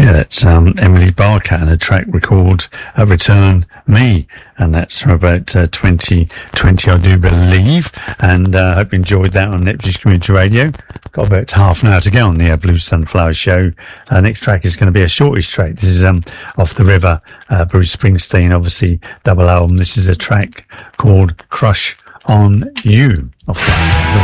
Yeah, that's Emily Barker and a track recalled Return Me, and that's from about 2020, I do believe. And I hope you enjoyed that on Ipswich Community Radio. Got about half an hour to go on the Blue Sunflower Show. Next track is going to be a shortish track. This is Off the River, Bruce Springsteen, obviously double album. This is a track called Crush on You, off the